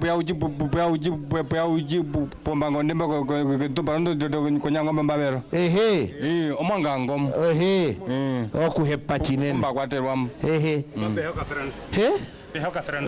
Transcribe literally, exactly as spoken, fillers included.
bya uji bya uji bya uji pomba ngonde ko to barando ko nyanga mbabero ehe eh omangangom ehe eh okuhepa chinene pomba kwaterwam ehe Behoka friends. he Behoka friends.